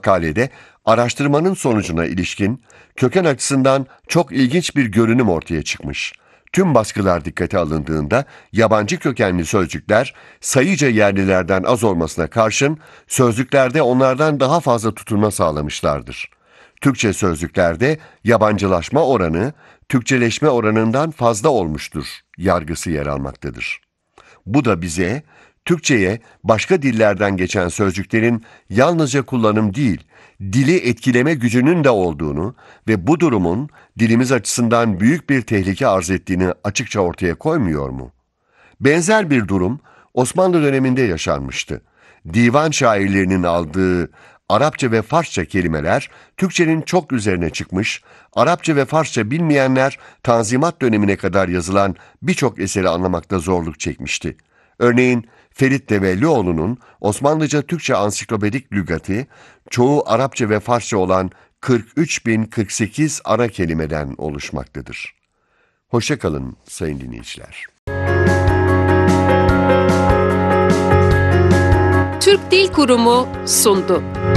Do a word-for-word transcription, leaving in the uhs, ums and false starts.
makalede araştırmanın sonucuna ilişkin köken açısından çok ilginç bir görünüm ortaya çıkmış. Tüm baskılar dikkate alındığında yabancı kökenli sözcükler sayıca yerlilerden az olmasına karşın sözlüklerde onlardan daha fazla tutunma sağlamışlardır. Türkçe sözlüklerde yabancılaşma oranı Türkçeleşme oranından fazla olmuştur yargısı yer almaktadır. Bu da bize Türkçe'ye başka dillerden geçen sözcüklerin yalnızca kullanım değil, dili etkileme gücünün de olduğunu ve bu durumun dilimiz açısından büyük bir tehlike arz ettiğini açıkça ortaya koymuyor mu? Benzer bir durum Osmanlı döneminde yaşanmıştı. Divan şairlerinin aldığı Arapça ve Farsça kelimeler Türkçenin çok üzerine çıkmış, Arapça ve Farsça bilmeyenler Tanzimat dönemine kadar yazılan birçok eseri anlamakta zorluk çekmişti. Örneğin Ferit Devellioğlu'nun Osmanlıca Türkçe Ansiklopedik Lügati, çoğu Arapça ve Farsça olan kırk üç bin kırk sekiz ana kelimeden oluşmaktadır. Hoşça kalın sayın dinleyiciler. Türk Dil Kurumu sundu.